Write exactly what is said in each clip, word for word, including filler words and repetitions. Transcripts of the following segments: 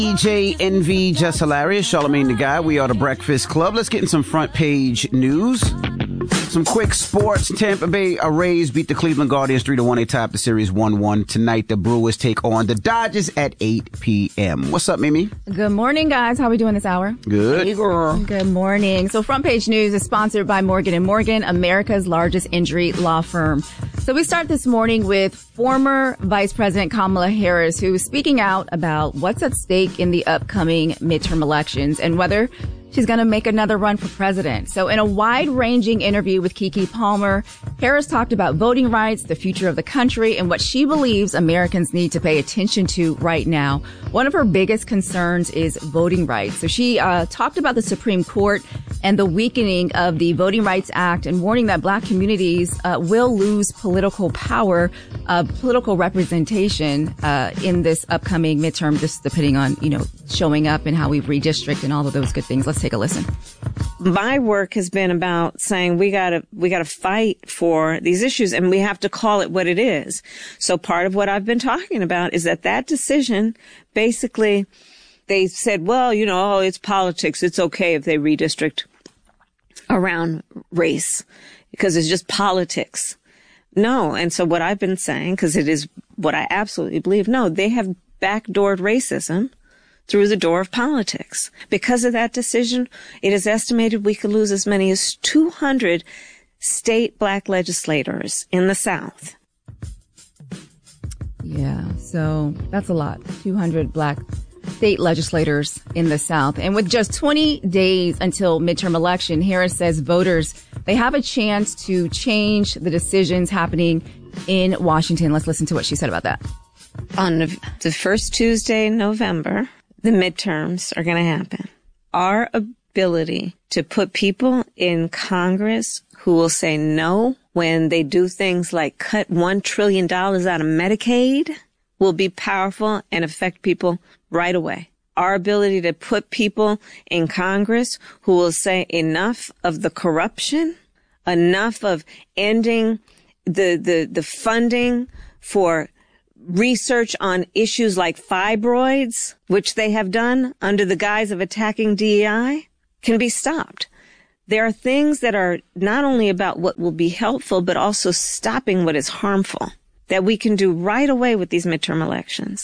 E J, N V, Just Hilarious, Charlamagne the Guy. We are the Breakfast Club. Let's get in some front page news. Some quick sports. Tampa Bay Rays beat the Cleveland Guardians three to one. They tied the series one one. Tonight, the Brewers take on the Dodgers at eight p.m. What's up, Mimi? Good morning, guys. How are we doing this hour? Good. Hey, girl. Good morning. So front page news is sponsored by Morgan and Morgan, America's largest injury law firm. So we start this morning with former Vice President Kamala Harris, who is speaking out about what's at stake in the upcoming midterm elections and whether she's going to make another run for president. So in a wide-ranging interview with Keke Palmer, Harris talked about voting rights, the future of the country, and what she believes Americans need to pay attention to right now. One of her biggest concerns is voting rights. So she uh, talked about the Supreme Court and the weakening of the Voting Rights Act and warning that black communities uh, will lose political power, uh, political representation uh, in this upcoming midterm, just depending on, you know, showing up and how we redistrict and all of those good things. Let's take a listen. My work has been about saying we gotta, we gotta fight for these issues and we have to call it what it is. So part of what I've been talking about is that that decision, basically, they said, well, you know, oh, it's politics. It's okay if they redistrict around race because it's just politics. No. And so what I've been saying, because it is what I absolutely believe, no, they have backdoored racism through the door of politics. Because of that decision, it is estimated we could lose as many as two hundred state black legislators in the South. Yeah, so that's a lot. two hundred black state legislators in the South. And with just twenty days until midterm election, Harris says voters, they have a chance to change the decisions happening in Washington. Let's listen to what she said about that. On the first Tuesday in November, the midterms are going to happen. Our ability to put people in Congress who will say no when they do things like cut one trillion dollars out of Medicaid will be powerful and affect people right away. Our ability to put people in Congress who will say enough of the corruption, enough of ending the, the, the funding for research on issues like fibroids, which they have done under the guise of attacking D E I, can be stopped. There are things that are not only about what will be helpful, but also stopping what is harmful that we can do right away with these midterm elections.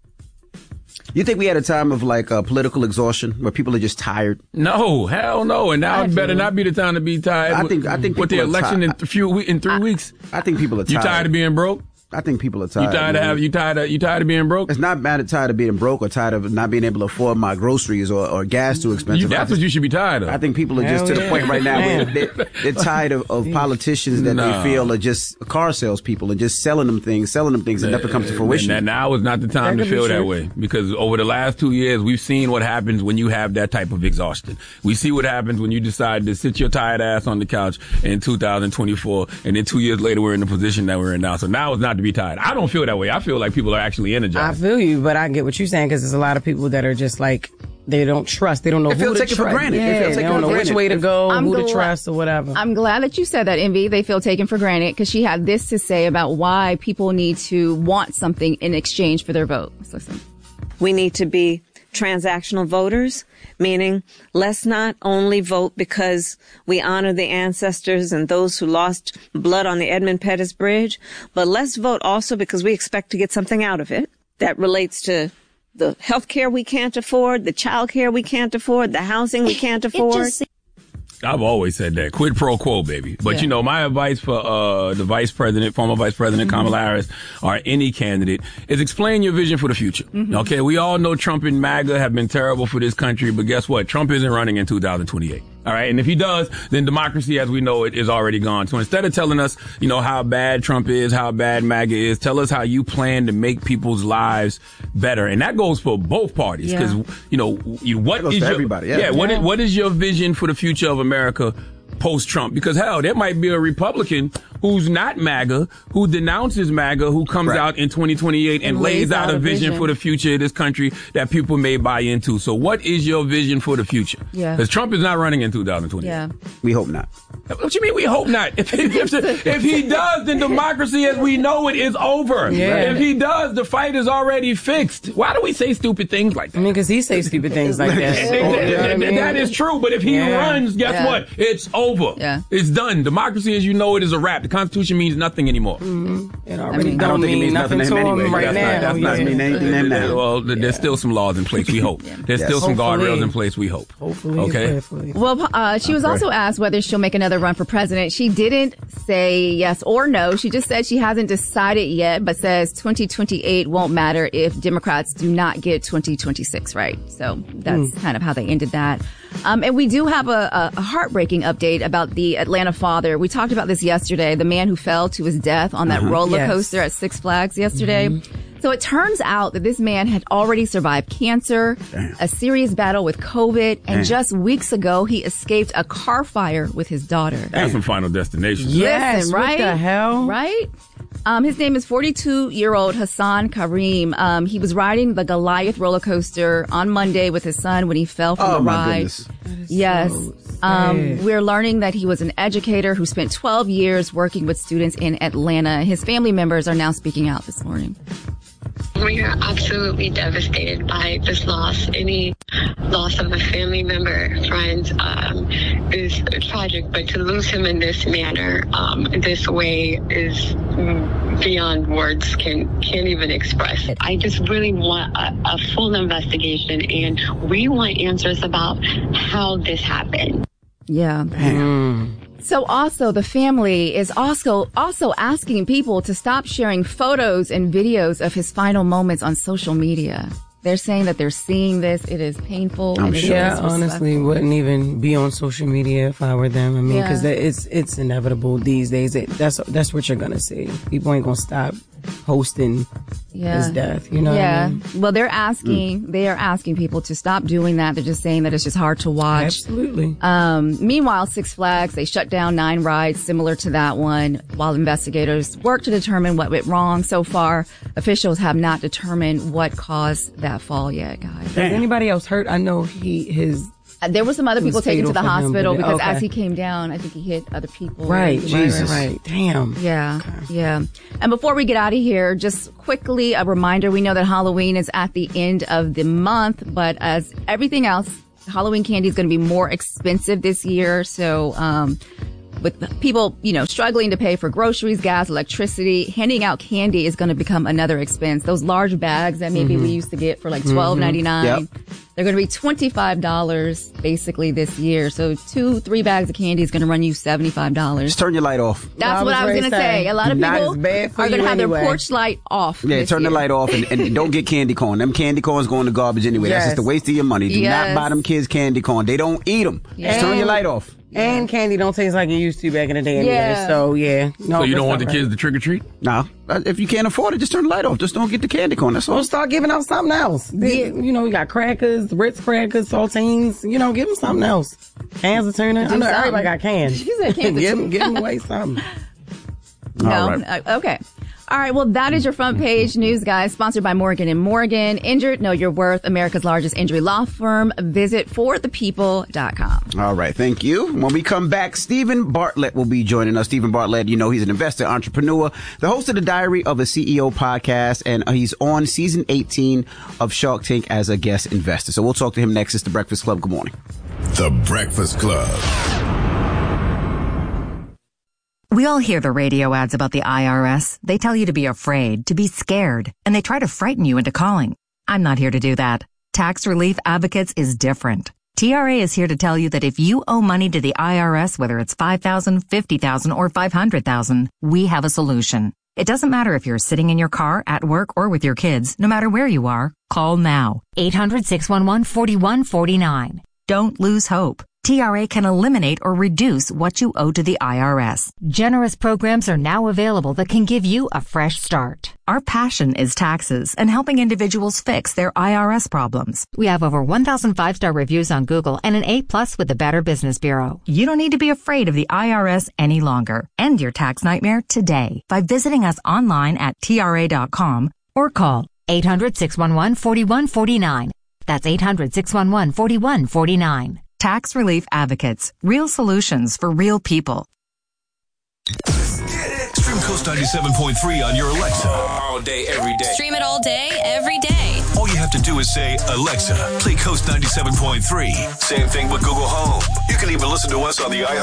You think we had a time of like uh, political exhaustion where people are just tired? No, hell no. And now it better not be the time to be tired. I think I think with the election in a few in three I, weeks. I think people are tired. You tired of being broke? I think people are tired. You tired of having, you tired of, you tired of being broke? It's not bad tired of being broke or tired of not being able to afford my groceries or, or gas too expensive. You, that's just, what you should be tired of. I think people are just Hell to yeah. the point right now where they're, they're tired of, of politicians that no. they feel are just car salespeople and just selling them things, selling them things that never come to fruition. And now is not the time to feel that way because over the last two years, we've seen what happens when you have that type of exhaustion. We see what happens when you decide to sit your tired ass on the couch in two thousand twenty-four and then two years later we're in the position that we're in now. So now is not to be tired. I don't feel that way. I feel like people are actually energized. I feel you, but I get what you're saying because there's a lot of people that are just like, they don't trust. They don't know it who to trust. For granted. Yeah, they don't know which way to go, I'm who gla- to trust or whatever. I'm glad that you said that, Envy. They feel taken for granted because she had this to say about why people need to want something in exchange for their vote. Let's listen. We need to be transactional voters, meaning let's not only vote because we honor the ancestors and those who lost blood on the Edmund Pettus Bridge, but let's vote also because we expect to get something out of it that relates to the health care we can't afford, the child care we can't afford, the housing we can't afford. I've always said that. Quid pro quo, baby. But, yeah. you know, my advice for uh the vice president, former vice president mm-hmm. Kamala Harris, or any candidate, is explain your vision for the future. Mm-hmm. Okay, we all know Trump and MAGA have been terrible for this country, but guess what? Trump isn't running in two thousand twenty-eight. All right. And if he does, then democracy as we know it is already gone. So instead of telling us, you know, how bad Trump is, how bad MAGA is, tell us how you plan to make people's lives better. And that goes for both parties. Because, yeah. you know, you, what that goes is for your, everybody. Yeah. yeah, what, is, what is your vision for the future of America post-Trump? Because, hell, there might be a Republican who's not MAGA, who denounces MAGA, who comes right. out in twenty twenty-eight and, and lays out a vision, vision for the future of this country that people may buy into. So what is your vision for the future? Yeah. Because Trump is not running in two thousand twenty. Yeah. We hope not. What you mean we hope not? If, if, if he does, then democracy as we know it is over. Yeah. If he does, the fight is already fixed. Why do we say stupid things like that? I mean, because he says stupid things like that. that, that, I mean? that is true, but if he yeah. runs, guess yeah. what? It's over. Yeah. It's done. Democracy as you know it is a wrap. The Constitution means nothing anymore. Mm-hmm. It already I mean, don't, I don't think mean it means nothing, nothing to him to him anyway. right That's now. not, that's not yeah. mean anything to him now. Well, there's Yeah. still some laws in place, we hope. There's Yes. still some Hopefully. guardrails in place, we hope. Hopefully, Okay? prayerfully. Well, uh, she was also asked whether she'll make another run for president. She didn't say yes or no. She just said she hasn't decided yet, but says twenty twenty-eight won't matter if Democrats do not get twenty twenty-six right. So that's Mm. kind of how they ended that. Um, and we do have a, a heartbreaking update about the Atlanta father. We talked about this yesterday, the man who fell to his death on that Uh-huh. roller Yes. coaster at Six Flags yesterday. Mm-hmm. So it turns out that this man had already survived cancer, Damn. a serious battle with COVID, and Damn. just weeks ago, he escaped a car fire with his daughter. That's some Final Destination. Yes, Listen, what right? the hell? Right? Um, his name is forty-two-year-old Hassan Kareem. Um, he was riding the Goliath roller coaster on Monday with his son when he fell from Oh, the my ride. goodness. Yes. so um, sad. we're learning that he was an educator who spent twelve years working with students in Atlanta. His family members are now speaking out this morning. We are absolutely devastated by this loss. Any loss of a family member, friend, um, is tragic, but to lose him in this manner, um, this way, is beyond words, can, can't even express. I just really want a, a full investigation, and we want answers about how this happened. Yeah. So also the family is also also asking people to stop sharing photos and videos of his final moments on social media. They're saying that they're seeing this. It is painful. I'm and it is sure. Yeah, honestly, disrespectful. wouldn't even be on social media if I were them. I mean, Yeah. because it's it's inevitable these days. It, that's that's what you're gonna see. People ain't gonna stop posting Yeah. his death. You know? Yeah. What I mean? Well, they're asking, they are asking people to stop doing that. They're just saying that it's just hard to watch. Absolutely. Um, meanwhile, Six Flags, they shut down nine rides similar to that one while investigators work to determine what went wrong. So far, officials have not determined what caused that fall yet, guys. Is anybody else hurt? I know he his. Uh, There were some other It was people taken to the fatal for him, hospital but- because okay. as he came down, I think he hit other people. Right, Jesus. right, right, right. Damn. Yeah, yeah. And before we get out of here, just quickly a reminder, we know that Halloween is at the end of the month, but as everything else, Halloween candy is going to be more expensive this year. So, um, with people, you know, struggling to pay for groceries, gas, electricity, handing out candy is going to become another expense. Those large bags that maybe we used to get for like twelve ninety-nine, Yep. they're going to be twenty-five dollars basically this year. So two, three bags of candy is going to run you seventy-five dollars. Just turn your light off. That's I what was I was ready going to to say. say, A lot of not people as bad for are going to you have anyway. their porch light off. Yeah, this turn the year. light off and, and don't get candy corn. Them candy corns go in the garbage anyway. That's Yes. just a waste of your money. Do Yes. not buy them kids candy corn. They don't eat them. Just turn your light off. And candy don't taste like it used to back in the day anyway. Yeah. So yeah. No, So you that's don't want the not kids right. to trick or treat? No, if you can't afford it, just turn the light off. Just don't get the candy corn. That's all. Well, start giving out something else. They- You know, you got crackers, Ritz crackers, saltines. You know, give them something else. Cans of tuna. I know something. everybody got cans. She said cans of give, tuna. them, give them away something. No. All right. Uh, okay. All right. Well, that is your front page news, guys. Sponsored by Morgan and Morgan. Injured, know your worth. America's largest injury law firm. Visit for the people dot com. All right, thank you. When we come back, Stephen Bartlett will be joining us. Stephen Bartlett, you know, he's an investor, entrepreneur, the host of the Diary of a C E O podcast, and he's on season eighteen of Shark Tank as a guest investor. So we'll talk to him next. It's The Breakfast Club. Good morning. The Breakfast Club. We all hear the radio ads about the I R S. They tell you to be afraid, to be scared, and they try to frighten you into calling. I'm not here to do that. Tax Relief Advocates is different. T R A is here to tell you that if you owe money to the I R S, whether it's five thousand dollars, fifty thousand dollars, or five hundred thousand dollars, we have a solution. It doesn't matter if you're sitting in your car, at work, or with your kids. No matter where you are, call now. eight hundred, six one one, four one four nine. Don't lose hope. T R A can eliminate or reduce what you owe to the I R S. Generous programs are now available that can give you a fresh start. Our passion is taxes and helping individuals fix their I R S problems. We have over one thousand five-star reviews on Google and an A plus with the Better Business Bureau. You don't need to be afraid of the I R S any longer. End your tax nightmare today by visiting us online at T R A dot com or call eight hundred, six one one, four one four nine. That's eight hundred, six one one, four one four nine. Tax Relief Advocates. Real solutions for real people. Stream Coast ninety-seven point three on your Alexa. All day, every day. Stream it all day, every day. All you have to do is say, Alexa, play Coast ninety-seven point three. Same thing with Google Home. You can even listen to us on the